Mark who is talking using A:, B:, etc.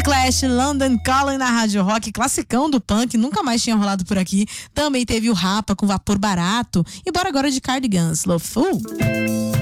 A: Clash, London Calling na Rádio Rock, classicão do punk, nunca mais tinha rolado por aqui. Também teve o Rapa com Vapor Barato. E bora agora de Cardigans, Love Fool.